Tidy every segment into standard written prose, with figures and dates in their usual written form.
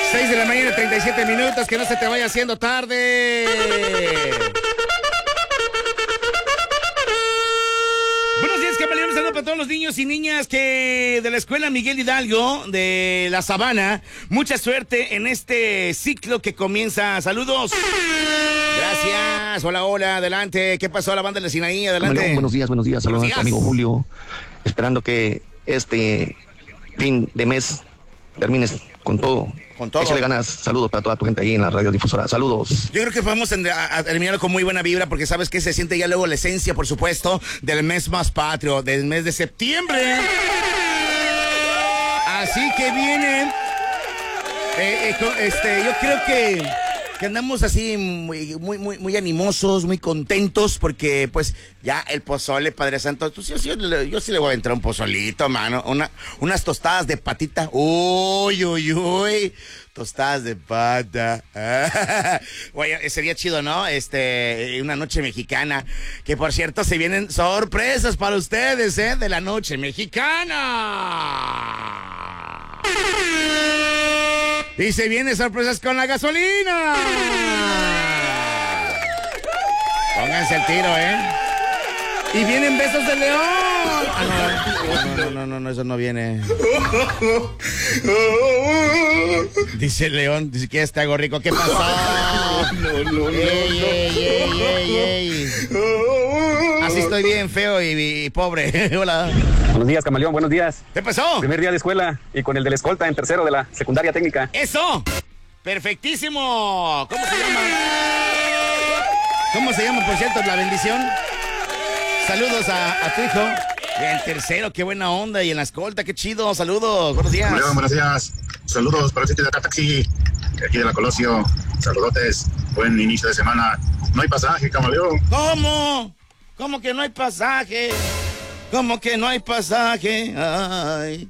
6 de la mañana, 37 minutos, que no se te vaya haciendo tarde. Buenos días, camaleones. Saludos para todos los niños y niñas que de la escuela Miguel Hidalgo de La Sabana. Mucha suerte en este ciclo que comienza. Saludos. Gracias. Hola, hola, adelante. ¿Qué pasó a la banda de la Sinaí? Adelante. Camaleón, buenos días. Saludos a tu amigo Julio. Esperando que este fin de mes termines con todo. Échale ganas. Saludos para toda tu gente ahí en la radiodifusora. Saludos. Yo creo que vamos a terminar con muy buena vibra, porque sabes que se siente ya luego la esencia, por supuesto, del mes más patrio, del mes de septiembre. Así que viene. Yo creo que andamos así muy animosos, muy contentos, porque pues ya el pozole, Padre Santo, pues, yo sí le voy a entrar un pozolito, mano, unas tostadas de patita, uy, tostadas de pata, oye, sería chido, ¿no? Una noche mexicana, que por cierto se vienen sorpresas para ustedes, de la noche mexicana. Y se vienen sorpresas con la gasolina. Pónganse el tiro, Y vienen besos de león. No, eso no viene. Dice el león, dice que está algo rico. ¿Qué pasó? No. Ey. Así estoy bien feo y pobre. Hola. Buenos días, camaleón, buenos días. ¿Qué pasó? Primer día de escuela y con el de la escolta en tercero de la secundaria técnica. ¡Eso! ¡Perfectísimo! ¿Cómo se llama? ¿Cómo se llama, por cierto, la bendición? Saludos a tu hijo. En tercero, qué buena onda. Y en la escolta, qué chido. Saludos, buenos días. Buenos días. Saludos para el sitio de acá, taxi. Aquí de la Colosio. Saludotes. Buen inicio de semana. No hay pasaje, camaleón. ¿Cómo? ¿Cómo que no hay pasaje? ¿Cómo que no hay pasaje? Ay,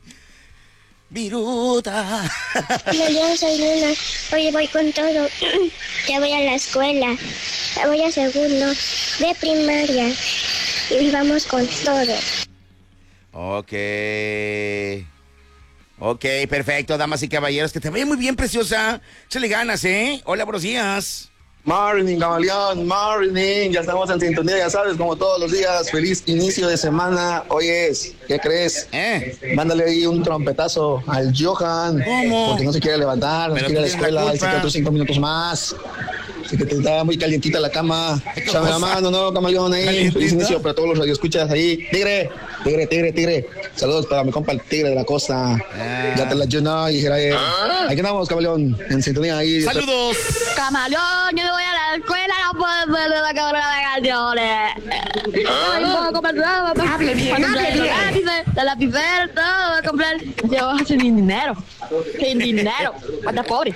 viruta. Yo soy Luna. Hoy voy con todo. Ya voy a la escuela. Ya voy a segundo de primaria. Y vamos con todo. Ok, perfecto, damas y caballeros. Que te vaya muy bien, preciosa. Échale ganas, Hola, buenos días. Morning, camaleón, morning, ya estamos en sintonía, ya sabes, como todos los días, feliz inicio de semana. Oyes, ¿qué crees? Mándale ahí un trompetazo al Johan. ¿Cómo? Porque no se quiere levantar, no se quiere ir a la escuela, dice que otros 5 minutos más. Así que te está muy calientita la cama. Échame la mano, ¿no, camaleón? Ahí, feliz inicio para todos los radioescuchas ahí. Tigre. Saludos para mi compa el Tigre de la Costa. Ya te la ayuno, dijera él. Aquí andamos, camaleón, en sintonía ahí. Saludos. Camaleón, yo voy a la escuela, no puedo perder la cámara de canciones. No puedo comprar nada, hable bien. De la pipera, todo, voy a comprar. Yo sin dinero. Anda pobre.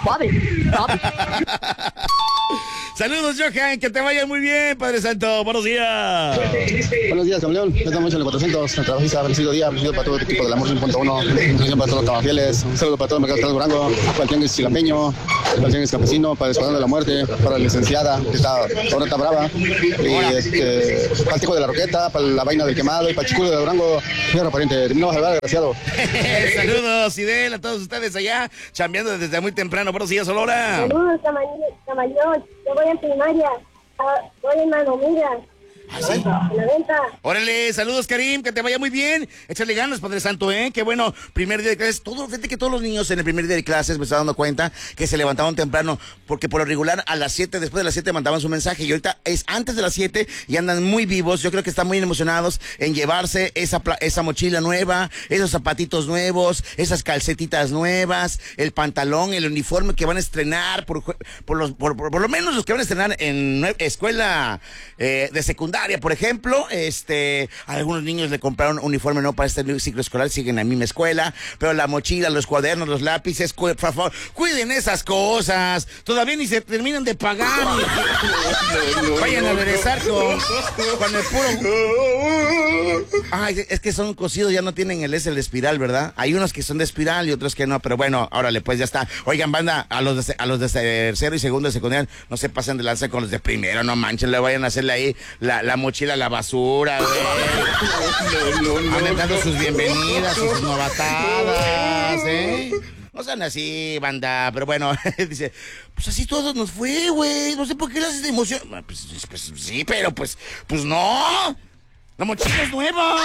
Saludos, Johan, que te vaya muy bien, Padre Santo. Buenos días. Buenos días, camaleón. Estamos en el 400. Trabajista, bendecido día. Bendecido para todo el equipo del Amor 100.1. Bendición para todos los trabajadores. Un saludo para todo el mercado de Durango. Para el tianguis chilapeño. Para el tianguis campesino. Para el Escuadrón de la Muerte. Para la licenciada, que ahora está brava. Y para el Tico de la Roqueta. Para la vaina del quemado. Y para el Chiculo de Durango. Señor pariente. No vas a hablar, desgraciado. Saludos, Idel, a todos ustedes allá, chambeando desde muy temprano. Buenos días, Olora. Saludos, camaleón. Yo voy en primaria. Voy en mano, mira. ¿Ah, sí? Órale, saludos, Karim, que te vaya muy bien. Échale ganas, Padre Santo, Qué bueno, primer día de clases. Fíjate que todos los niños en el primer día de clases me estaba dando cuenta que se levantaban temprano, porque por lo regular a las 7, después de las 7 mandaban su mensaje, y ahorita es antes de las 7 y andan muy vivos. Yo creo que están muy emocionados en llevarse esa mochila nueva, esos zapatitos nuevos, esas calcetitas nuevas, el pantalón, el uniforme que van a estrenar, por lo menos los que van a estrenar en escuela de secundaria. Por ejemplo, algunos niños le compraron uniforme no para este ciclo escolar, siguen en la misma escuela, pero la mochila, los cuadernos, los lápices, por favor, cuiden esas cosas. Todavía ni se terminan de pagar. Vayan a regresar con el puro. Ay, es que son cosidos, ya no tienen el de espiral, ¿verdad? Hay unos que son de espiral y otros que no, pero bueno, órale, pues ya está. Oigan, banda, a los de tercero y segundo de secundaria, no se pasen de lanza con los de primero, no manchen, le vayan a hacerle ahí la mochila a la basura, güey. Andan dando sus bienvenidas, sus novatadas, No sean así, banda, pero bueno, dice, pues así todo nos fue, güey, no sé por qué le haces de emoción. Pues sí, pero pues no, la mochila es nueva.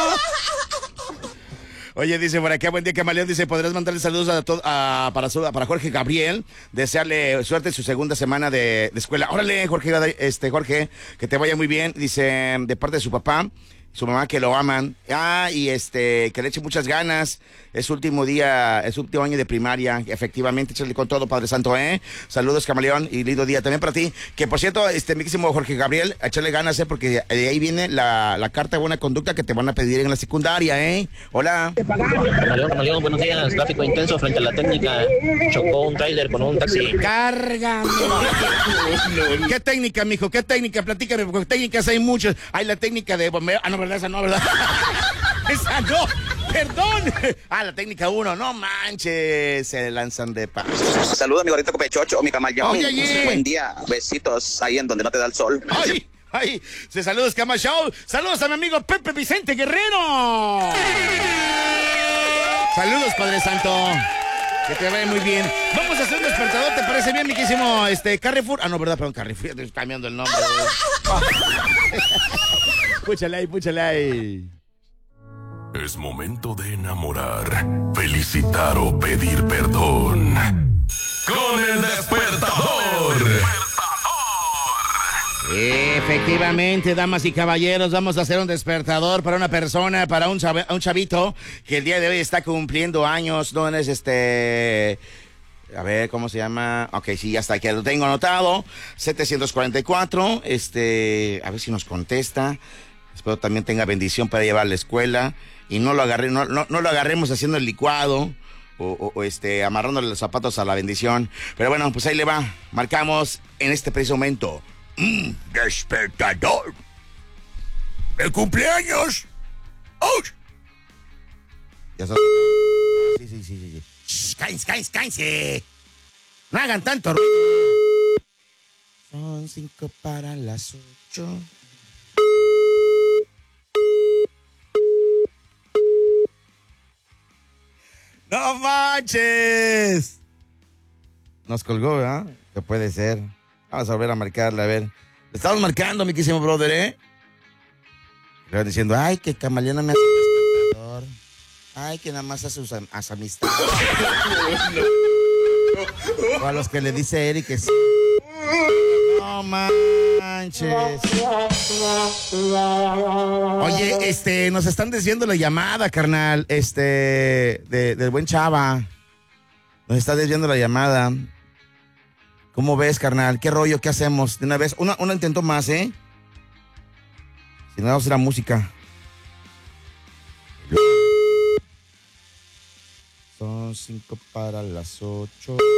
Oye, dice por acá, buen día, Camaleón, dice, ¿podrás mandarle saludos para Jorge Gabriel? Desearle suerte en su segunda semana de escuela. Órale, Jorge, que te vaya muy bien, dice, de parte de su papá, su mamá, que lo aman, y que le eche muchas ganas, es su último año de primaria, efectivamente, échale con todo, Padre Santo, saludos, Camaleón, y lindo día también para ti, que por cierto, mi querísimo Jorge Gabriel, échale ganas, porque de ahí viene la carta de buena conducta que te van a pedir en la secundaria, hola. Camaleón, buenos días, tráfico intenso frente a la técnica, chocó un tráiler con un taxi. Cárgame. ¿Qué técnica, mijo? ¿Qué técnica? Platícame, porque técnicas hay muchas, hay la técnica de bombero, no, ¿verdad? Esa no, ¿verdad? Esa no, perdón. La técnica 1, no manches, se lanzan de paz. Saludos, mi gordito Copechocho, mi Camaleón. Oye. Buen día, besitos ahí en donde no te da el sol. Ay, saludos, Cama Show. Saludos a mi amigo Pepe Vicente Guerrero. Saludos, Padre Santo. Que te vaya muy bien. Vamos a hacer un despertador, ¿te parece bien, mi querísimo Carrefour? No, ¿verdad? Perdón, Carrefour, estoy cambiando el nombre. Púchale ahí. Es momento de enamorar, felicitar o pedir perdón. ¡Con el despertador! Efectivamente, damas y caballeros, vamos a hacer un despertador para una persona, para un chavito que el día de hoy está cumpliendo años, no es a ver, ¿cómo se llama? Ok, sí, ya está, aquí lo tengo anotado. 744, a ver si nos contesta. Espero también tenga bendición para llevar a la escuela y no lo agarremos haciendo el licuado o amarrándole los zapatos a la bendición. Pero bueno, pues ahí le va. Marcamos en este preciso momento. Despertador. ¡El cumpleaños! ¡Oh! Ya sabes. Sí. Cállense. No hagan tanto ruido. Son 5 para las 8. ¡No manches! Nos colgó, ¿verdad? ¿Qué puede ser? Vamos a volver a marcarle, a ver. Le estamos marcando, mi quísimo brother, Le van diciendo, ay, que Camaleón no me hace despertador. Ay, que nada más a sus amistades. O a los que le dice Eric que sí. No manches. Oye, nos están desviando la llamada, carnal. Del buen Chava. Nos está desviando la llamada. ¿Cómo ves, carnal? ¿Qué rollo? ¿Qué hacemos? De una vez, una intento más, Si no, vamos a ir a música. Son 5 para las 8.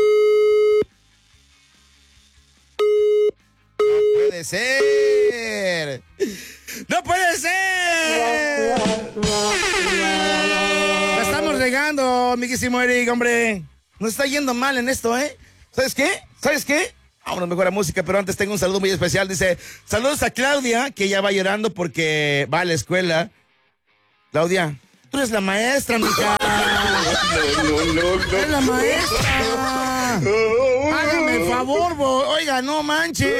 ¡No puede ser! ¡No puede ser! La estamos regando, amiguísimo Eric, hombre. Nos está yendo mal en esto, ¿Sabes qué? Vámonos mejor a música, pero antes tengo un saludo muy especial. Dice, saludos a Claudia, que ya va llorando porque va a la escuela. Claudia, tú eres la maestra, mija. No. Eres la maestra. Hágame el favor, oiga, no manches.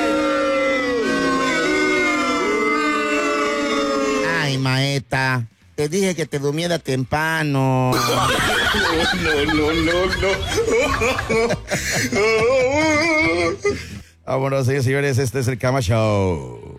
Ay, maeta. Te dije que te durmiera temprano. No. Vámonos, señores, este es el Cama Show.